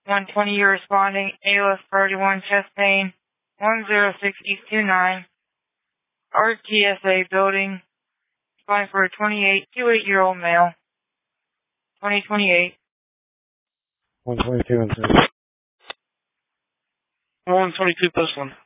120, you're responding. ALS priority 1, chest pain, 106 East 29, RTSA building, responding for a 28-year-old male, 2028. 122 and 3. 122 +1.